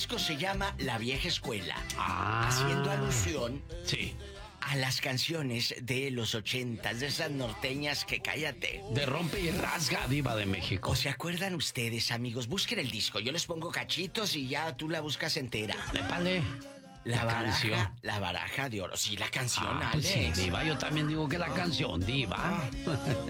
disco se llama La Vieja Escuela. Ah. Haciendo alusión... Sí. A las canciones de los 80, de esas norteñas que cállate. De rompe y rasga, diva de México. ¿O se acuerdan ustedes, amigos? Busquen el disco, yo les pongo cachitos y ya tú la buscas entera. Épale. La baraja de oro. Sí, la canción, Ah, Alex. pues sí, diva, yo también digo que la canción, diva.